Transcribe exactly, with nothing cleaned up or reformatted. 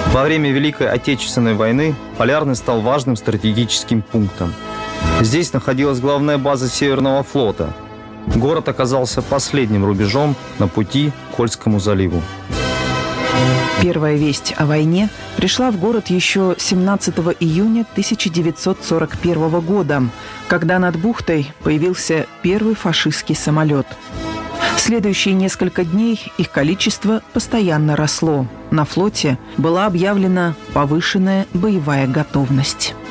Во время Великой Отечественной войны Полярный стал важным стратегическим пунктом. Здесь находилась главная база Северного флота. Город оказался последним рубежом на пути к Кольскому заливу. Первая весть о войне пришла в город еще семнадцатого июня тысяча девятьсот сорок первого года, когда над бухтой появился первый фашистский самолет. В следующие несколько дней их количество постоянно росло. На флоте была объявлена повышенная боевая готовность.